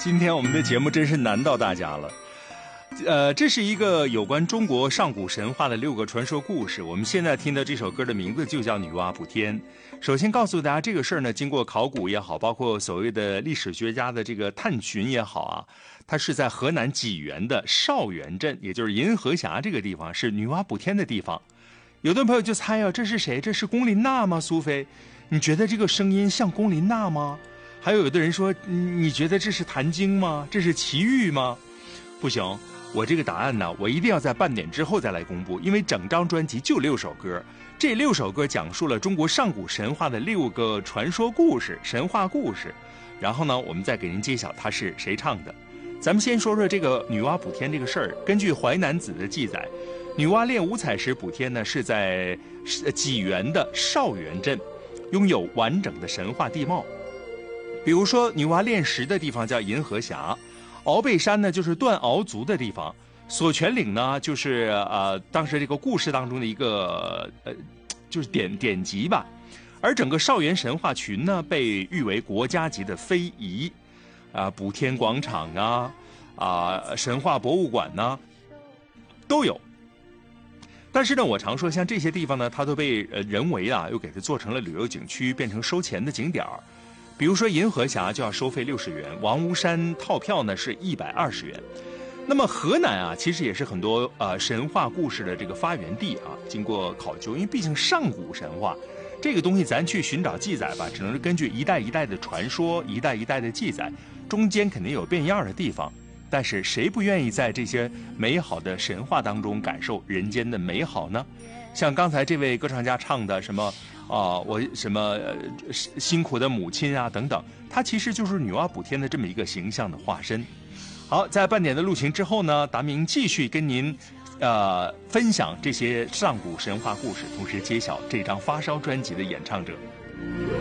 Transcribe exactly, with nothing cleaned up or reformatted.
今天我们的节目真是难到大家了。呃，这是一个有关中国上古神话的六个传说故事。我们现在听的这首歌的名字就叫《女娲补天》。首先告诉大家，这个事儿呢，经过考古也好，包括所谓的历史学家的这个探寻也好啊，它是在河南济源的邵源镇，也就是银河峡这个地方，是女娲补天的地方。有的朋友就猜啊，这是谁？这是龚琳娜吗？苏菲，你觉得这个声音像龚琳娜吗？还有有的人说，你觉得这是谭晶吗？这是齐豫吗？不行。我这个答案呢，我一定要在半点之后再来公布，因为整张专辑就六首歌，这六首歌讲述了中国上古神话的六个传说故事、神话故事，然后呢，我们再给您揭晓它是谁唱的。咱们先说说这个女娲补天这个事儿。根据《淮南子》的记载，女娲炼五彩石补天呢，是在济源的邵源镇，拥有完整的神话地貌。比如说，女娲炼石的地方叫银河峡。鳌背山呢，就是断鳌族的地方；索泉岭呢，就是呃当时这个故事当中的一个呃，就是典典籍吧。而整个邵源神话群呢，被誉为国家级的非遗，啊、呃，补天广场啊，啊、呃，神话博物馆呢，都有。但是呢，我常说，像这些地方呢，它都被呃人为啊，又给它做成了旅游景区，变成收钱的景点儿。比如说银河峡就要收费六十元，王屋山套票呢是一百二十元。那么河南啊，其实也是很多呃神话故事的这个发源地啊。经过考究，因为毕竟上古神话这个东西，咱去寻找记载吧，只能是根据一代一代的传说，一代一代的记载，中间肯定有变样的地方。但是谁不愿意在这些美好的神话当中感受人间的美好呢？像刚才这位歌唱家唱的什么啊、呃，我什么、呃、辛苦的母亲啊等等，它其实就是女娲补天的这么一个形象的化身。好，在半点的录情之后呢，达明继续跟您呃分享这些上古神话故事，同时揭晓这张发烧专辑的演唱者。